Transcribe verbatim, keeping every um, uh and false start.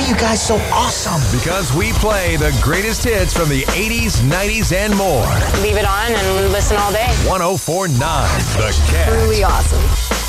you guys so awesome? Because we play the greatest hits from the eighties, nineties, and more. Leave it on and listen all day. one oh four point nine The Cat. Truly awesome.